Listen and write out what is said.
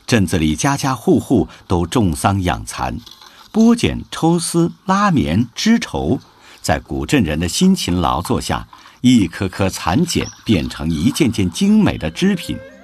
镇子里家家户户都种桑养蚕，剥茧、抽丝、拉棉、织绸，在古镇人的辛勤劳作下，一颗颗蚕茧变成一件件精美的织品，